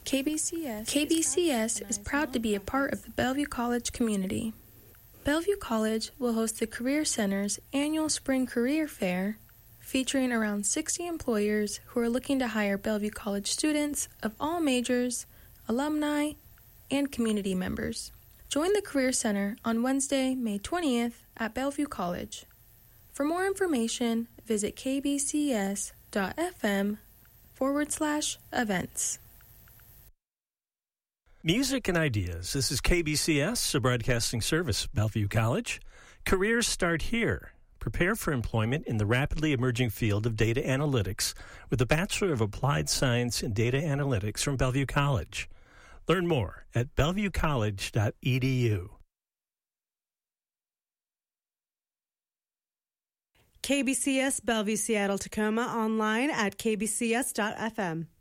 KBCS is proud to be a part of the Bellevue College community. Bellevue College will host the Career Center's annual Spring Career Fair, featuring around 60 employers who are looking to hire Bellevue College students of all majors, alumni, and community members. Join the Career Center on Wednesday, May 20th at Bellevue College. For more information, visit kbcs.fm/events. Music and ideas. This is KBCS, a broadcasting service, Bellevue College. Careers start here. Prepare for employment in the rapidly emerging field of data analytics with a Bachelor of Applied Science in Data Analytics from Bellevue College. Learn more at bellevuecollege.edu. KBCS Bellevue Seattle Tacoma online at kbcs.fm.